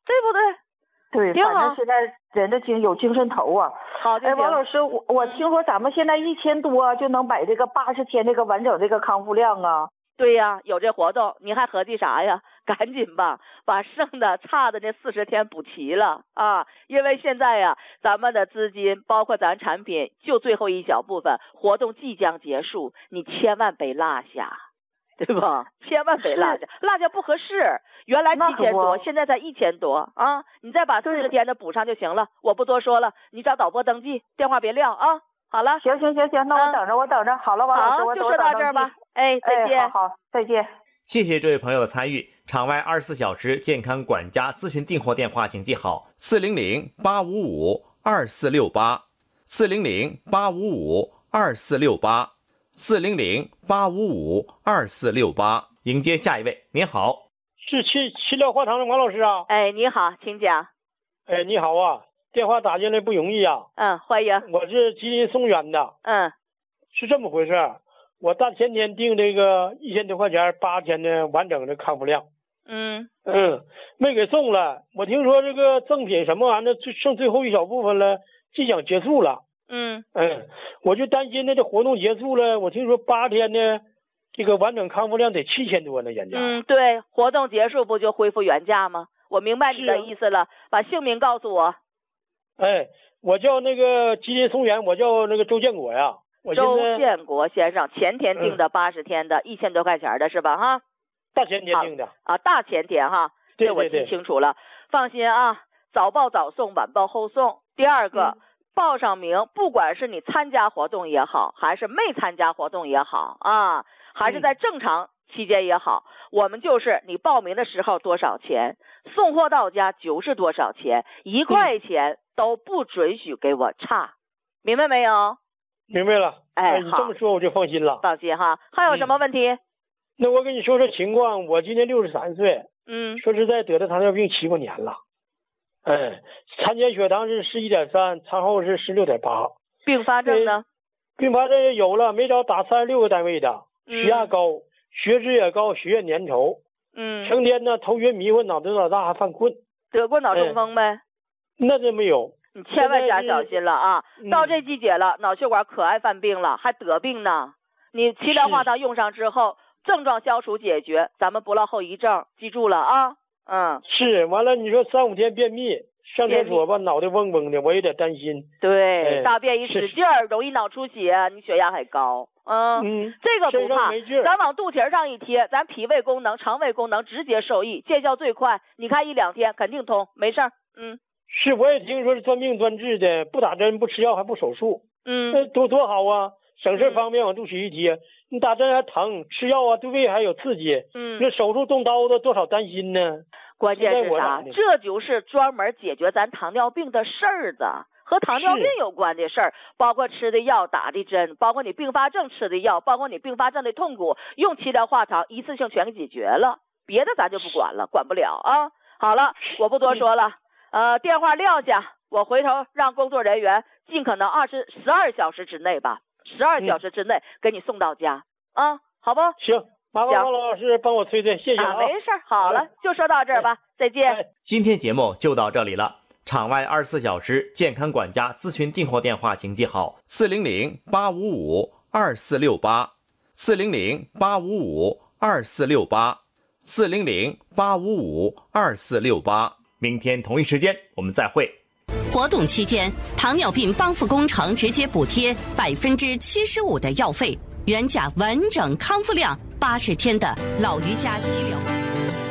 对不对？ 对， 挺好反正现在人的精有精神头啊。 好就行。 哎，王老师，我我听说咱们现在一千多就能买这个八十天这个完整这个康复量啊。 对呀，有这活动，你还合计啥呀？赶紧吧，把剩的差的那四十天补齐了啊！因为现在呀，咱们的资金包括咱产品，就最后一小部分，活动即将结束，你千万别落下，对吧？千万别落下，落下不合适。原来七千多，现在才一千多啊！你再把四十天的补上就行了。我不多说了，你找导播登记，电话别撂啊！好了， 行行行行，那我等着，我等着。好了，王老师，我就说到这儿吧。哎，再见。 哎，好好，再见。 谢谢这位朋友的参与。场外二十四小时健康管家咨询订货电话，请记好：四零零八五五二四六八，四零零八五五二四六八，四零零八五五二四六八。迎接下一位，您好， 是七七疗化堂的王老师啊。 哎，你好，请讲。 哎，你好啊。电话打进来不容易啊。 嗯，欢迎。 我是吉林松原的。 嗯， 是这么回事，我大前天订这个一千多块钱八天的完整的康复量。 嗯嗯，没给送了。我听说这个赠品什么玩意儿，最剩最后一小部分了，即将结束了。 嗯嗯，我就担心呢，这活动结束了，我听说八天呢，这个完整康复量得七千多呢，人家。 嗯，对，活动结束不就恢复原价吗？我明白你的意思了，把姓名告诉我。 哎，我叫那个吉林松原，我叫那个周建国呀。我周建国先生，前天订的八十天的，一千多块钱的是吧？哈， 大前天订的啊，大前天哈， 对这我记清楚了。放心啊，早报早送，晚报后送。第二个，嗯、报上名，不管是你参加活动也好，还是没参加活动也好啊，还是在正常期间也好，嗯、我们就是你报名的时候多少钱，送货到家就是多少钱，一块钱都不准许给我差，明白没有？ 明白了。 哎， 你这么说我就放心了。 放心哈。还有什么问题？ 嗯、那我跟你说说情况，我今年六十三岁。 嗯。 说实在，得了糖尿病七八年了。哎，参检血糖是十一点三，餐后是十六点八。 并发症呢？ 并发症也有了，每早打三十六个单位的，血压高，嗯、血脂也高，血液粘稠。 嗯。 成天呢头晕迷糊，脑袋老大，还犯困。 得过脑中风没？ 哎、那真没有。 你千万加小心了啊！ 嗯、 到这季节了，脑血管可爱犯病了，还得病呢。你齐疗化糖用上之后，症状消除解决，咱们不落后遗症，记住了啊！嗯， 是。完了，你说三五天便秘，上厕所吧，脑袋嗡嗡的，我有点担心。 对， 哎、 大便一使劲儿，容易脑出血，你血压还高。嗯， 嗯这个不怕，咱往肚脐上一贴，咱脾胃功能、肠胃功能直接受益，见效最快。你看一两天肯定通，没事儿。嗯。 是，我也听说是专病专治的，不打针不吃药还不手术， 嗯， 那多多好啊，省事方便，往肚脐一贴，你打针还疼，吃药啊对胃还有刺激， 嗯， 那手术动刀子多少担心呢？ 关键是啥？这就是专门解决咱糖尿病的事儿子，和糖尿病有关的事儿，包括吃的药、打的针，包括你并发症吃的药，包括你并发症的痛苦，用齐疗化糖一次性全给解决了，别的咱就不管了，管不了啊。好了，我不多说了。嗯呃，电话撂下，我回头让工作人员尽可能二十十二小时之内吧，十二小时之内给你送到家、嗯、啊，好不？ 行，麻烦王老师帮我催催，谢谢啊。 啊没事，好了，就说到这儿吧，再见。 今天节目就到这里了。场外二十四小时健康管家咨询订货电话，请记好：四零零八五五二四六八，四零零八五五二四六八，四零零八五五二四六八。明天同一时间我们再会。 活动期间，糖尿病帮扶工程直接补贴百分之七十五的药费，原价完整康复量八十天的老瑜伽齐疗。